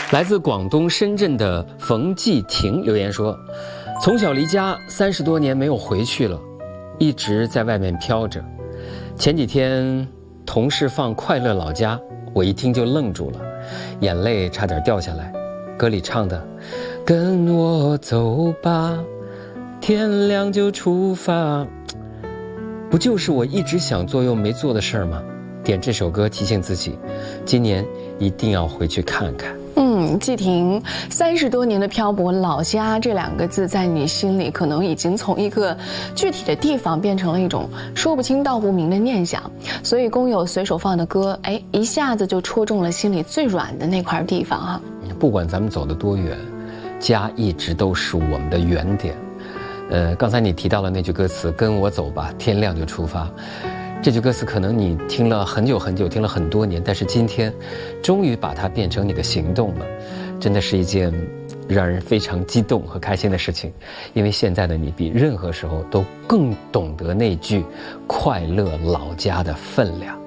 来自广东深圳的冯继婷留言说：从小离家30多年没有回去了，一直在外面飘着。前几天同事放《快乐老家》，我一听就愣住了，眼泪差点掉下来。歌里唱的跟我走吧，天亮就出发，不就是我一直想做又没做的事儿吗？点这首歌提醒自己，今年一定要回去看看。 季婷，30多年的漂泊，老家这2个字在你心里可能已经从一个具体的地方变成了一种说不清道不明的念想，所以工友随手放的歌，一下子就戳中了心里最软的那块地方哈。 不管咱们走得多远，家一直都是我们的原点。刚才你提到了那句歌词，跟我走吧，天亮就出发。这句歌词可能你听了很久很久，听了很多年，但是今天终于把它变成你的行动了，真的是一件让人非常激动和开心的事情。因为现在的你比任何时候都更懂得那句快乐老家的分量。